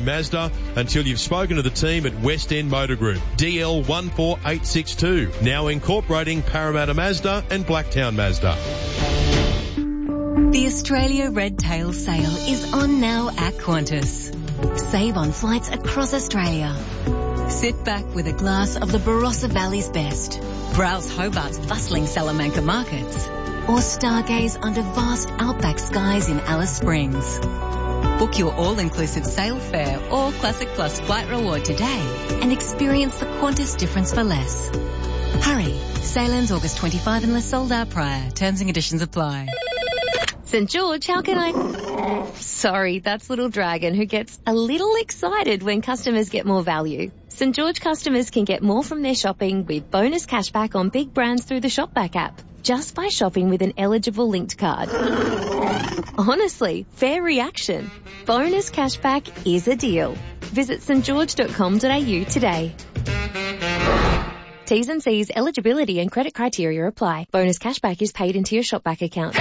Mazda until you've spoken to the team at West End Motor Group. DL 14862, now incorporating Parramatta Mazda and Blacktown Mazda. The Australia Red Tail Sale is on now at Qantas. Save on flights across Australia. Sit back with a glass of the Barossa Valley's best. Browse Hobart's bustling Salamanca markets. Or stargaze under vast outback skies in Alice Springs. Book your all-inclusive sail fare or Classic Plus flight reward today and experience the Qantas difference for less. Hurry. Sail ends August 25 unless sold out prior. Terms and conditions apply. St. George, how can I... Sorry, that's Little Dragon, who gets a little excited when customers get more value. St. George customers can get more from their shopping with bonus cashback on big brands through the Shopback app, just by shopping with an eligible linked card. Honestly, fair reaction. Bonus cashback is a deal. Visit stgeorge.com.au today. T's and C's, eligibility and credit criteria apply. Bonus cashback is paid into your Shopback account.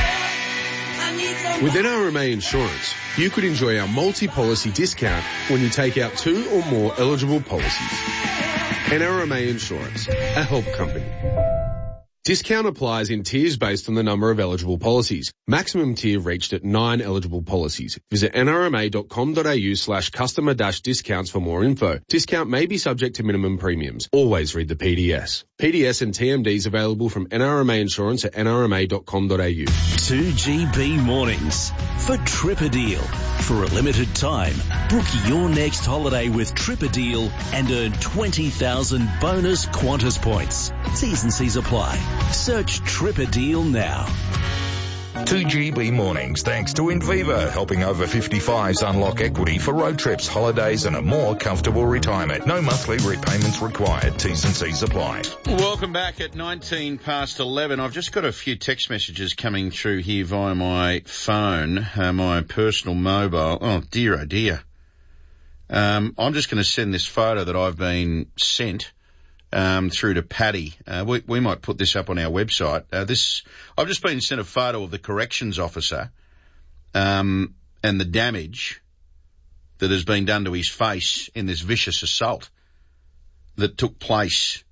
With NRMA Insurance, you could enjoy our multi-policy discount when you take out 2 or more eligible policies. NRMA Insurance, a help company. Discount applies in tiers based on the number of eligible policies. Maximum tier reached at 9 eligible policies. Visit nrma.com.au/customer-discounts for more info. Discount may be subject to minimum premiums. Always read the PDS. PDS and TMDs available from NRMA Insurance at nrma.com.au. 2GB Mornings for Trip-A-Deal. For a limited time, book your next holiday with Trip-A-Deal and earn 20,000 bonus Qantas points. T's and C's apply. Search Trip-A-Deal now. 2GB Mornings, thanks to Inviva, helping over 55s unlock equity for road trips, holidays and a more comfortable retirement. No monthly repayments required. T's and C's apply. Welcome back at 19 past 11. I've just got a few text messages coming through here via my phone, my personal mobile. Oh, dear, oh, dear. I'm just going to send this photo that I've been sent through to Paddy. We might put this up on our website. I've just been sent a photo of the corrections officer, and the damage that has been done to his face in this vicious assault that took place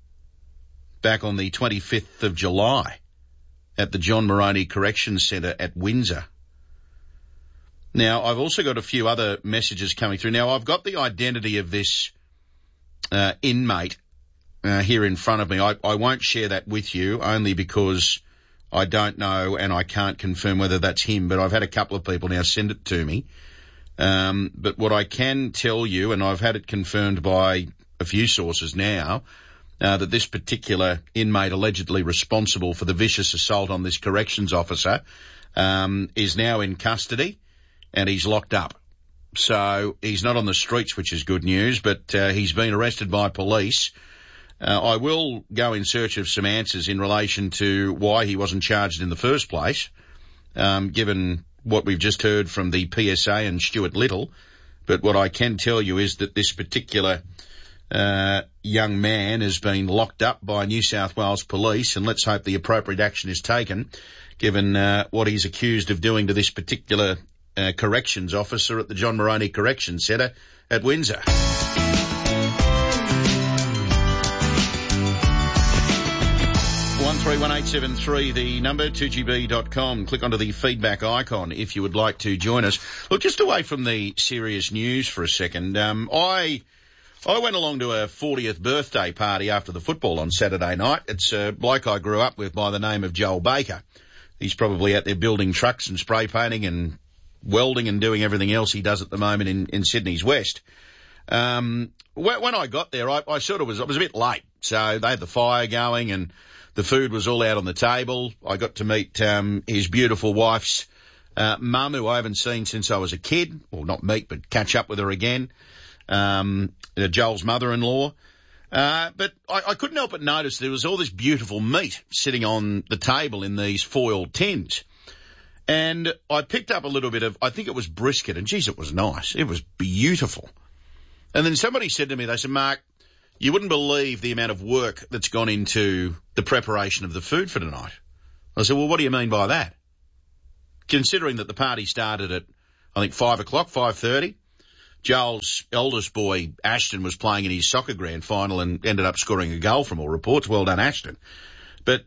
back on the 25th of July at the John Moroney Corrections Centre at Windsor. Now, I've also got a few other messages coming through. Now, I've got the identity of this inmate here in front of me. I won't share that with you only because I don't know and I can't confirm whether that's him, but I've had a couple of people now send it to me. But what I can tell you, and I've had it confirmed by a few sources now, that this particular inmate allegedly responsible for the vicious assault on this corrections officer is now in custody and he's locked up. So he's not on the streets, which is good news, but he's been arrested by police. I will go in search of some answers in relation to why he wasn't charged in the first place, given what we've just heard from the PSA and Stuart Little. But what I can tell you is that this particular young man has been locked up by New South Wales Police, and let's hope the appropriate action is taken, given what he's accused of doing to this particular corrections officer at the John Moroney Corrections Centre at Windsor. 131873, the number, 2gb.com. Click onto the feedback icon if you would like to join us. Look, just away from the serious news for a second, I went along to a 40th birthday party after the football on Saturday night. It's a bloke I grew up with by the name of Joel Baker. He's probably out there building trucks and spray painting and welding and doing everything else he does at the moment in Sydney's West. When I got there, I was a bit late. So they had the fire going and the food was all out on the table. I got to meet his beautiful wife's mum, who I haven't seen since I was a kid. Well, not meet, but catch up with her again. Joel's mother-in-law. But I couldn't help but notice there was all this beautiful meat sitting on the table in these foil tins. And I picked up a little bit of, I think it was brisket, and geez, it was nice. It was beautiful. And then somebody said to me, they said, Mark, you wouldn't believe the amount of work that's gone into the preparation of the food for tonight. I said, well, what do you mean by that? Considering that the party started at, I think, 5 o'clock, 5:30, Joel's eldest boy, Ashton, was playing in his soccer grand final and ended up scoring a goal from all reports. Well done, Ashton. But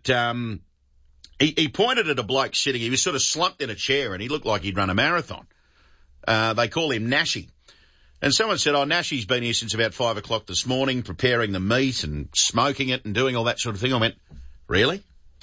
he pointed at a bloke sitting. He was sort of slumped in a chair and he looked like he'd run a marathon. They call him Nashy. And someone said, Nashy's been here since about 5 o'clock this morning, preparing the meat and smoking it and doing all that sort of thing. I went, really?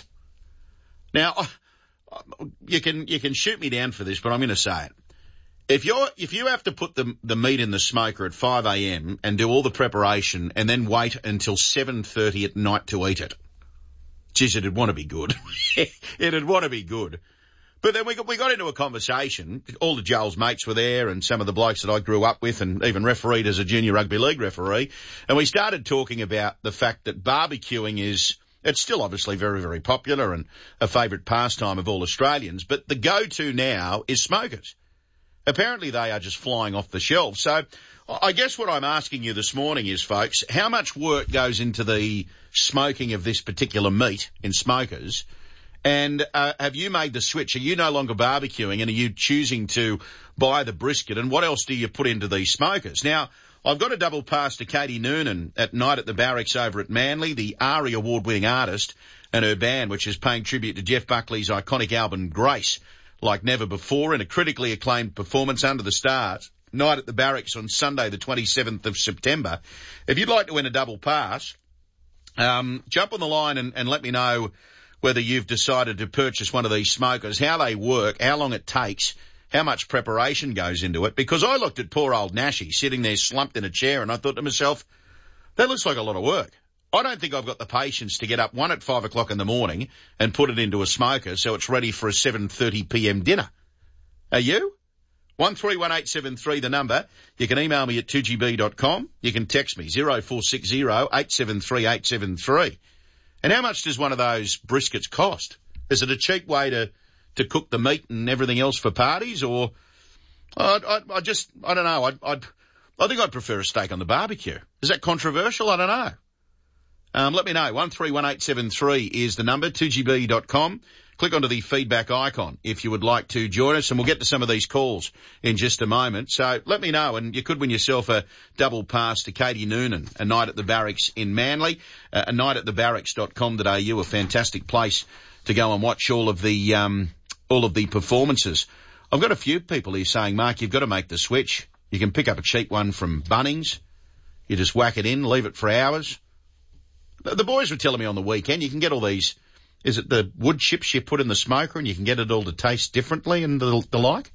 Now, you can shoot me down for this, but I'm going to say it. If you have to put the meat in the smoker at 5 a.m. and do all the preparation and then wait until 7:30 at night to eat it, geez, it'd want to be good. It'd want to be good. But then we got into a conversation. All of Joel's mates were there and some of the blokes that I grew up with and even refereed as a junior rugby league referee. And we started talking about the fact that barbecuing it's still obviously very, very popular and a favourite pastime of all Australians. But the go-to now is smokers. Apparently they are just flying off the shelves. So I guess what I'm asking you this morning is, folks, how much work goes into the smoking of this particular meat in smokers? And have you made the switch? Are you no longer barbecuing and are you choosing to buy the brisket? And what else do you put into these smokers? Now, I've got a double pass to Katie Noonan at Night at the Barracks over at Manly, the ARIA award-winning artist, and her band, which is paying tribute to Jeff Buckley's iconic album Grace, like never before, in a critically acclaimed performance under the stars. Night at the Barracks on Sunday, the 27th of September. If you'd like to win a double pass, jump on the line and let me know whether you've decided to purchase one of these smokers, how they work, how long it takes, how much preparation goes into it. Because I looked at poor old Nashy sitting there slumped in a chair and I thought to myself, that looks like a lot of work. I don't think I've got the patience to get up at 5 o'clock in the morning and put it into a smoker so it's ready for a 7:30 p.m. dinner. Are you? 131873 the number. You can email me at 2gb.com. You can text me 0460 873 873. And how much does one of those briskets cost? Is it a cheap way to cook the meat and everything else for parties, or I don't know. I think I'd prefer a steak on the barbecue. Is that controversial? I don't know. Let me know. 131873 is the number. 2gb.com. Click onto the feedback icon if you would like to join us, and we'll get to some of these calls in just a moment. So let me know, and you could win yourself a double pass to Katie Noonan, a night at the Barracks in Manly, a night at thebarracks.com.au, a fantastic place to go and watch all of the performances. I've got a few people here saying, Mark, you've got to make the switch. You can pick up a cheap one from Bunnings. You just whack it in, leave it for hours. The boys were telling me on the weekend you can get all these. Is it the wood chips you put in the smoker and you can get it all to taste differently and the like?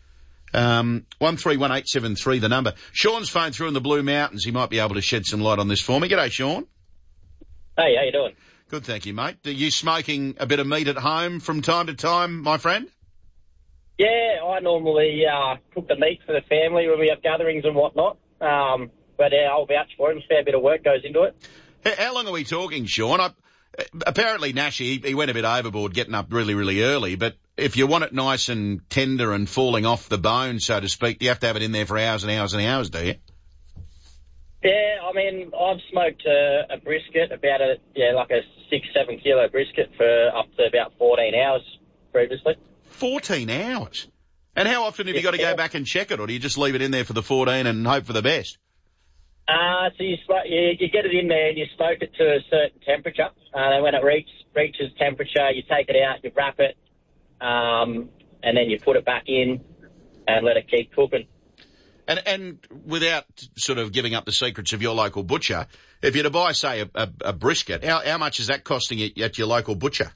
131873, the number. Sean's phoned through in the Blue Mountains. He might be able to shed some light on this for me. G'day, Sean. Hey, how you doing? Good, thank you, mate. Are you smoking a bit of meat at home from time to time, my friend? Yeah, I normally cook the meat for the family when we have gatherings and whatnot. But I'll vouch for it. A fair bit of work goes into it. How long are we talking, Sean? Apparently, Nashy, he went a bit overboard getting up really, really early, but if you want it nice and tender and falling off the bone, so to speak, you have to have it in there for hours and hours and hours, do you? Yeah, I mean, I've smoked a brisket, like a 6-7 kilo brisket for up to about 14 hours previously. 14 hours? And how often have you got to go back and check it, or do you just leave it in there for the 14 and hope for the best? So you get it in there and you smoke it to a certain temperature. And when it reaches temperature, you take it out, you wrap it, and then you put it back in and let it keep cooking. And without sort of giving up the secrets of your local butcher, if you're to buy, say, a brisket, how much is that costing you at your local butcher?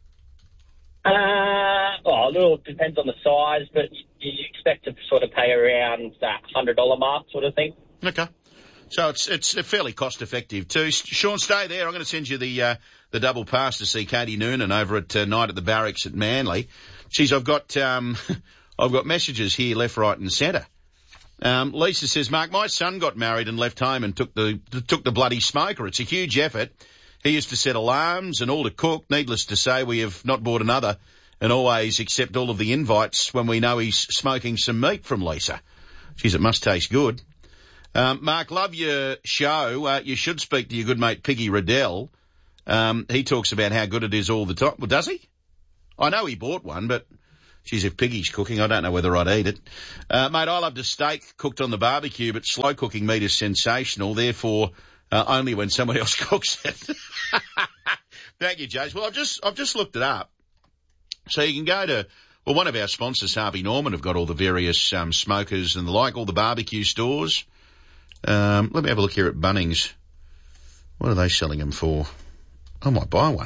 A little depends on the size, but you expect to sort of pay around that $100 mark sort of thing. Okay. So it's fairly cost effective too. Sean, stay there. I'm going to send you the double pass to see Katie Noonan over at Night at the Barracks at Manly. Geez, I've got messages here left, right, and centre. Lisa says, Mark, my son got married and left home and took the bloody smoker. It's a huge effort. He used to set alarms and all to cook. Needless to say, we have not bought another and always accept all of the invites when we know he's smoking some meat from Lisa. Geez, it must taste good. Mark, love your show. You should speak to your good mate Piggy Riddell. He talks about how good it is all the time. Well, does he? I know he bought one, but Geez, if Piggy's cooking, I don't know whether I'd eat it. Mate, I loved a steak cooked on the barbecue, but slow cooking meat is sensational, therefore only when someone else cooks it. Thank you, James. Well, I've just looked it up. So you can go to, well, one of our sponsors, Harvey Norman, have got all the various smokers and the like, all the barbecue stores. Let me have a look here at Bunnings. What are they selling them for? I might buy one.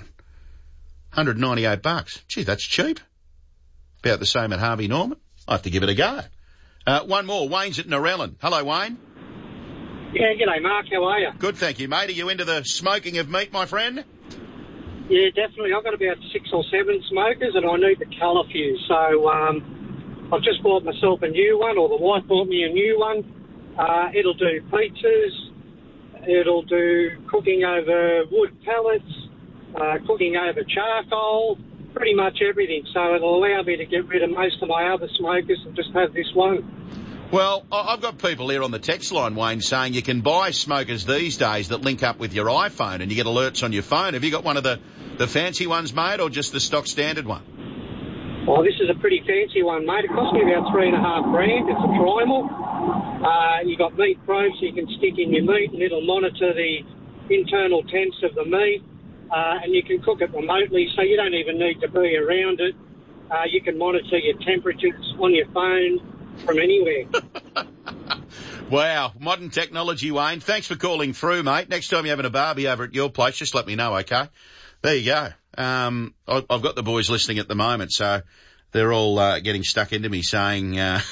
$198. Gee, that's cheap. About the same at Harvey Norman. I have to give it a go. One more. Wayne's at Narellan. Hello, Wayne. Yeah, g'day, Mark. How are you? Good, thank you, mate. Are you into the smoking of meat, my friend? Yeah, definitely. I've got about 6 or 7 smokers, and I need the colour few. So I've just bought myself a new one, or the wife bought me a new one. It'll do pizzas. It'll do cooking over wood pellets, cooking over charcoal, pretty much everything. So it'll allow me to get rid of most of my other smokers and just have this one. Well, I've got people here on the text line, Wayne, saying you can buy smokers these days that link up with your iPhone and you get alerts on your phone. Have you got one of the fancy ones, mate, or just the stock standard one? Oh, this is a pretty fancy one, mate. It cost me about $3,500. It's a primal. You got Meat Pro, so you can stick in your meat and it'll monitor the internal temps of the meat. And you can cook it remotely, so you don't even need to be around it. You can monitor your temperatures on your phone from anywhere. Wow, modern technology, Wayne. Thanks for calling through, mate. Next time you're having a barbie over at your place, just let me know, okay? There you go. I've got the boys listening at the moment, so they're all getting stuck into me saying,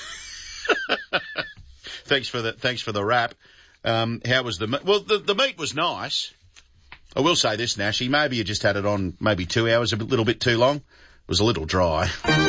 thanks for the wrap. How was the meat? Well, the meat was nice. I will say this, Nashy, maybe you just had it on maybe 2 hours, a little bit too long. It was a little dry.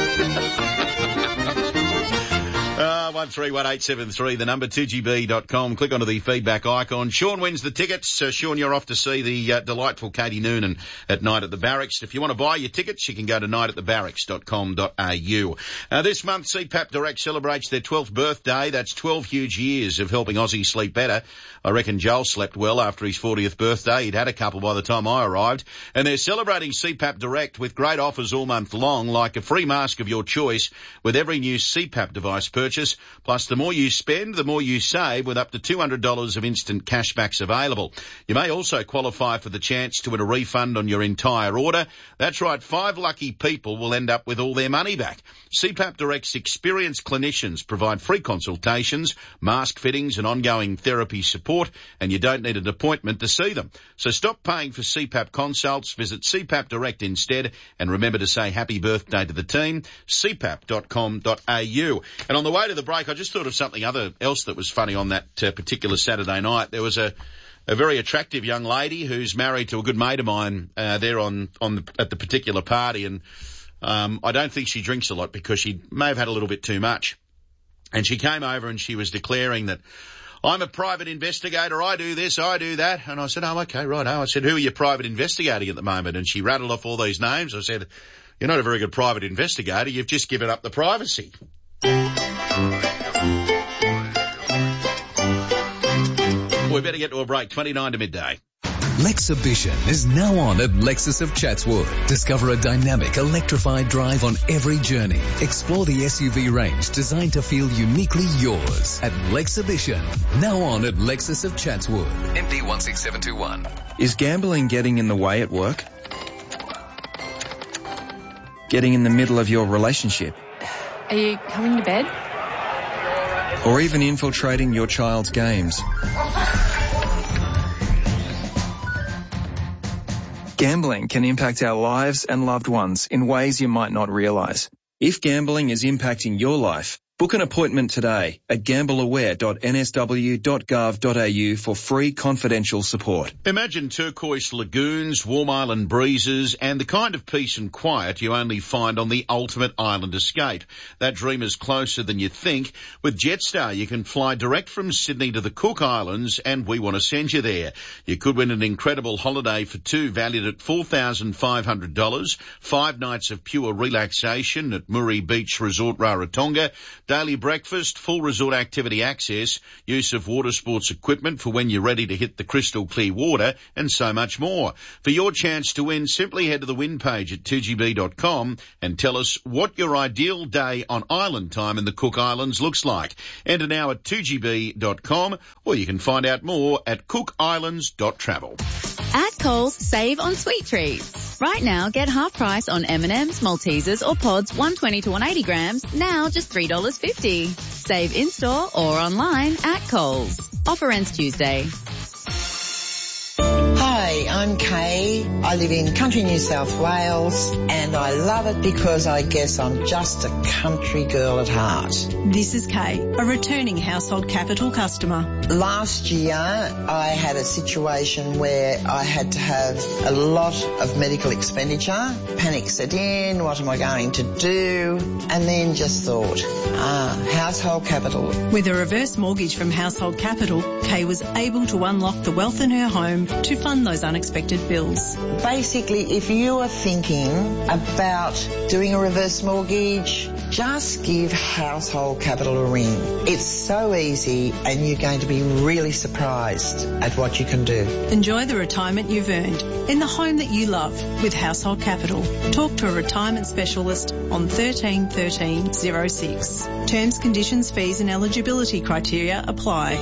131873, the number 2GB.com. Click onto the feedback icon. Sean wins the tickets. Sean, you're off to see the delightful Katie Noonan at Night at the Barracks. If you want to buy your tickets, you can go to nightatthebarracks.com.au. This month, CPAP Direct celebrates their 12th birthday. That's 12 huge years of helping Aussies sleep better. I reckon Joel slept well after his 40th birthday. He'd had a couple by the time I arrived. And they're celebrating CPAP Direct with great offers all month long, like a free mask of your choice with every new CPAP device purchase. Plus, the more you spend, the more you save, with up to $200 of instant cashbacks available. You may also qualify for the chance to win a refund on your entire order. That's right, 5 lucky people will end up with all their money back. CPAP Direct's experienced clinicians provide free consultations, mask fittings and ongoing therapy support, and you don't need an appointment to see them. So stop paying for CPAP consults, visit CPAP Direct instead, and remember to say happy birthday to the team, cpap.com.au. And on the way to the break, I just thought of something else that was funny on that particular Saturday night. There was a very attractive young lady who's married to a good mate of mine there at the particular party, and I don't think she drinks a lot because she may have had a little bit too much. And she came over and she was declaring that, I'm a private investigator, I do this, I do that. And I said, oh, okay, righto. I said, who are you private investigating at the moment? And she rattled off all these names. I said, you're not a very good private investigator, you've just given up the privacy. We better get to a break. 29 to midday. Lexibition is now on at Lexus of Chatswood. Discover a dynamic, electrified drive on every journey. Explore the SUV range designed to feel uniquely yours at Lexibition. Now on at Lexus of Chatswood. MP 16721. Is gambling getting in the way at work? Getting in the middle of your relationship? Are you coming to bed? Or even infiltrating your child's games? Gambling can impact our lives and loved ones in ways you might not realize. If gambling is impacting your life, book an appointment today at gambleaware.nsw.gov.au for free confidential support. Imagine turquoise lagoons, warm island breezes, and the kind of peace and quiet you only find on the ultimate island escape. That dream is closer than you think. With Jetstar, you can fly direct from Sydney to the Cook Islands, and we want to send you there. You could win an incredible holiday for two valued at $4,500, 5 nights of pure relaxation at Murray Beach Resort, Rarotonga, daily breakfast, full resort activity access, use of water sports equipment for when you're ready to hit the crystal clear water, and so much more. For your chance to win, simply head to the win page at 2gb.com and tell us what your ideal day on island time in the Cook Islands looks like. Enter now at 2gb.com, or you can find out more at cookislands.travel. At Coles, save on sweet treats. Right now, get half price on M&M's, Maltesers or Pods 120 to 180 grams, now just $3.50. Save in-store or online at Coles. Offer ends Tuesday. Hi, I'm Kay. I live in country New South Wales and I love it because I guess I'm just a country girl at heart. This is Kay, a returning Household Capital customer. Last year I had a situation where I had to have a lot of medical expenditure. Panic set in, what am I going to do? And then just thought, Household Capital. With a reverse mortgage from Household Capital, Kay was able to unlock the wealth in her home to fund those unexpected bills. Basically, if you are thinking about doing a reverse mortgage, just give Household Capital a ring. It's so easy and you're going to be really surprised at what you can do. Enjoy the retirement you've earned in the home that you love with Household Capital. Talk to a retirement specialist on 13 13 06. Terms, conditions, fees and eligibility criteria apply.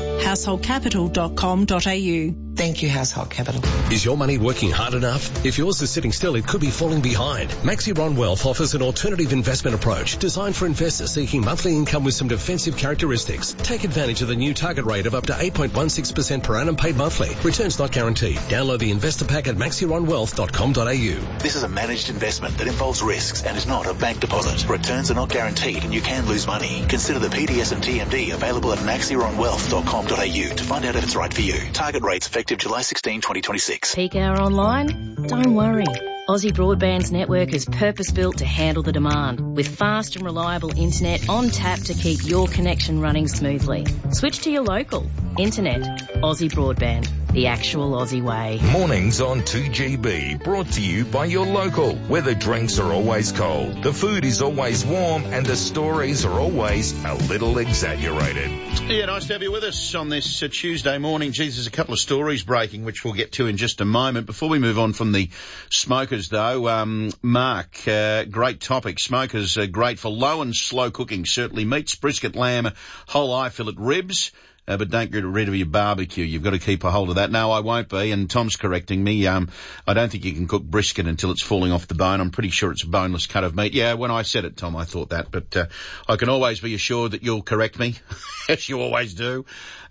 householdcapital.com.au. Thank you, Household Capital. Is your money working hard enough? If yours is sitting still, it could be falling behind. Maxiron Wealth offers an alternative investment approach designed for investors seeking monthly income with some defensive characteristics. Take advantage of the new target rate of up to 8.16% per annum paid monthly. Returns not guaranteed. Download the investor pack at maxironwealth.com.au. This is a managed investment that involves risks and is not a bank deposit. Returns are not guaranteed and you can lose money. Consider the PDS and TMD available at maxironwealth.com.au to find out if it's right for you. Target rates effective July 16, 2026. Peak hour online? Don't worry. Aussie Broadband's network is purpose-built to handle the demand, with fast and reliable internet on tap to keep your connection running smoothly. Switch to your local. Internet. Aussie Broadband. The actual Aussie way. Mornings on 2GB, brought to you by your local, where the drinks are always cold, the food is always warm, and the stories are always a little exaggerated. Yeah, nice to have you with us on this Tuesday morning. Geez, there's a couple of stories breaking, which we'll get to in just a moment. Before we move on from the smokers, though, Mark, great topic. Smokers are great for low and slow cooking, certainly meats, brisket, lamb, whole eye fillet, ribs. But don't get rid of your barbecue. You've got to keep a hold of that. No, I won't be. And Tom's correcting me. I don't think you can cook brisket until it's falling off the bone. I'm pretty sure it's a boneless cut of meat. Yeah, when I said it, Tom, I thought that. But I can always be assured that you'll correct me, as you always do.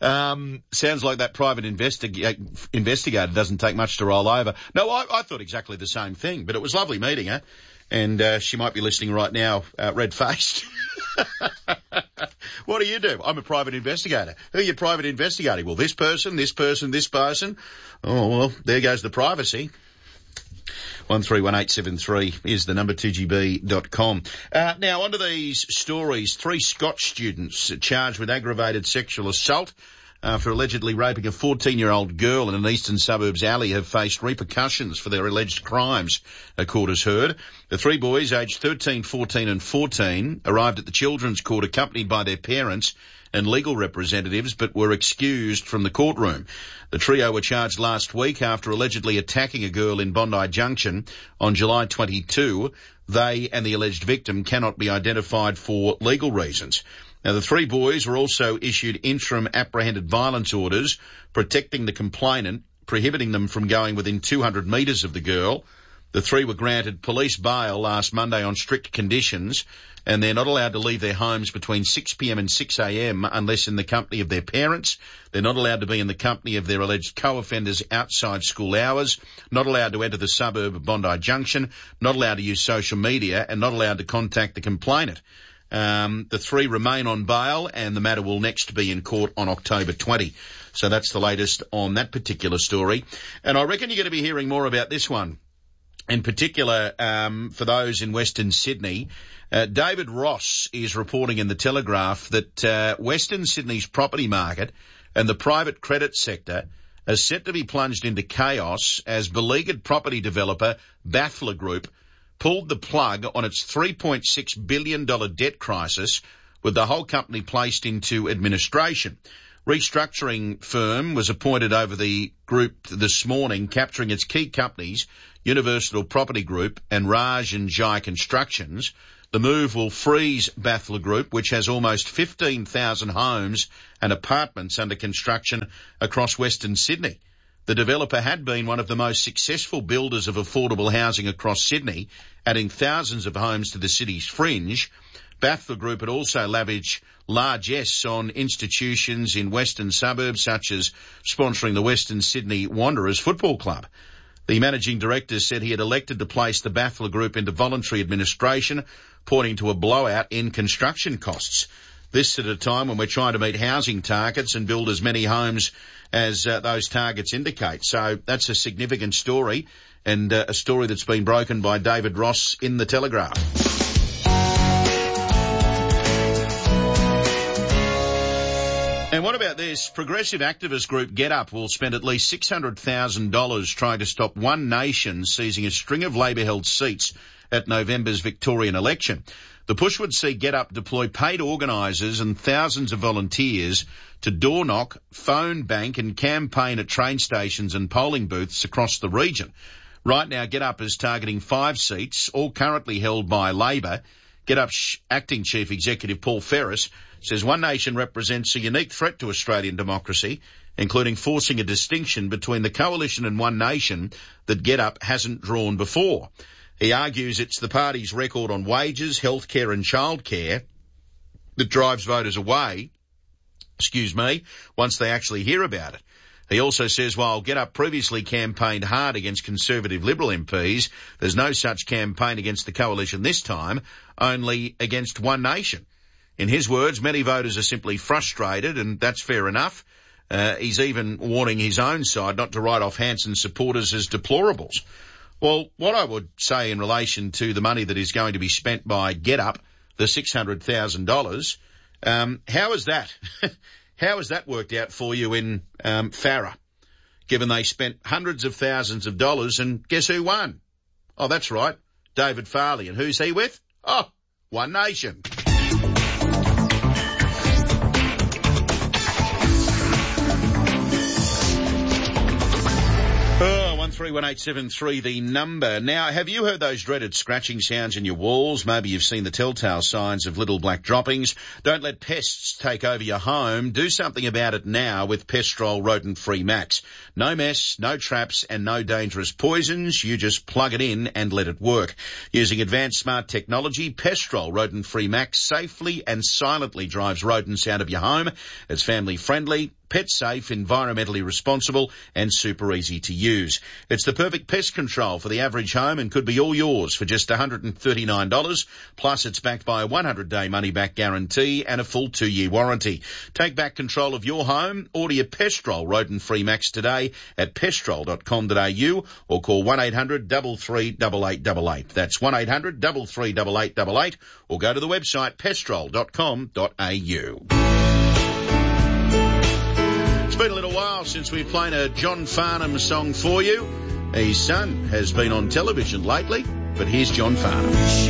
Sounds like that private investigator doesn't take much to roll over. No, I thought exactly the same thing. But it was lovely meeting her. And she might be listening right now, red-faced. What do you do? I'm a private investigator. Who are you private investigating? Well, this person, this person, this person. Oh, well, there goes the privacy. 131873 is the number, 2gb.com. Now, onto these stories. 3 Scotch students charged with aggravated sexual assault after allegedly raping a 14-year-old girl in an eastern suburbs alley have faced repercussions for their alleged crimes, a court has heard. The 3 boys, aged 13, 14 and 14, arrived at the Children's Court accompanied by their parents and legal representatives, but were excused from the courtroom. The trio were charged last week after allegedly attacking a girl in Bondi Junction on July 22. They and the alleged victim cannot be identified for legal reasons. Now, the 3 boys were also issued interim apprehended violence orders protecting the complainant, prohibiting them from going within 200 metres of the girl. The 3 were granted police bail last Monday on strict conditions, and they're not allowed to leave their homes between 6 p.m. and 6 a.m. unless in the company of their parents. They're not allowed to be in the company of their alleged co-offenders outside school hours, not allowed to enter the suburb of Bondi Junction, not allowed to use social media, and not allowed to contact the complainant. The 3 remain on bail, and the matter will next be in court on October 20. So that's the latest on that particular story. And I reckon you're going to be hearing more about this one. In particular, for those in Western Sydney, David Ross is reporting in the Telegraph that Western Sydney's property market and the private credit sector are set to be plunged into chaos as beleaguered property developer Baffler Group pulled the plug on its $3.6 billion debt crisis with the whole company placed into administration. Restructuring firm was appointed over the group this morning, capturing its key companies, Universal Property Group and Raj and Jai Constructions. The move will freeze Bathler Group, which has almost 15,000 homes and apartments under construction across Western Sydney. The developer had been one of the most successful builders of affordable housing across Sydney, adding thousands of homes to the city's fringe. Bathler Group had also lavished largesse on institutions in western suburbs, such as sponsoring the Western Sydney Wanderers Football Club. The managing director said he had elected to place the Bathler Group into voluntary administration, pointing to a blowout in construction costs. This at a time when we're trying to meet housing targets and build as many homes as those targets indicate. So that's a significant story, and a story that's been broken by David Ross in The Telegraph. And what about this? Progressive activist group Get Up will spend at least $600,000 trying to stop One Nation seizing a string of Labor-held seats at November's Victorian election. The push would see Get Up deploy paid organisers and thousands of volunteers to door knock, phone bank and campaign at train stations and polling booths across the region. Right now, Get Up is targeting 5 seats, all currently held by Labor. Get Up's acting chief executive Paul Ferris says One Nation represents a unique threat to Australian democracy, including forcing a distinction between the coalition and One Nation that Get Up hasn't drawn before. He argues it's the party's record on wages, healthcare and childcare that drives voters away, once they actually hear about it. He also says while Get Up previously campaigned hard against Conservative Liberal MPs, there's no such campaign against the coalition this time, only against One Nation. In his words, many voters are simply frustrated, and that's fair enough. He's even warning his own side not to write off Hanson's supporters as deplorables. Well, what I would say in relation to the money that is going to be spent by Get Up, the $600,000, how is that? How has that worked out for you in Farrer, given they spent hundreds of thousands of dollars, and guess who won? Oh, that's right, David Farley. And who's he with? Oh, One Nation. 131873, the number. Now, have you heard those dreaded scratching sounds in your walls? Maybe you've seen the telltale signs of little black droppings. Don't let pests take over your home. Do something about it now with Pestrol Rodent-Free Max. No mess, no traps and no dangerous poisons. You just plug it in and let it work. Using advanced smart technology, Pestrol Rodent-Free Max safely and silently drives rodents out of your home. It's family friendly, pet safe, environmentally responsible and super easy to use. It's the perfect pest control for the average home and could be all yours for just $139. Plus it's backed by a 100-day money-back guarantee and a full 2-year warranty. Take back control of your home. Order your Pestrol Rodent-Free Max today at pestrol.com.au or call 1-800-338888. That's 1-800-338888 or go to the website pestrol.com.au. It's been a little while since we've played a John Farnham song for you. His son has been on television lately, but here's John Farnham.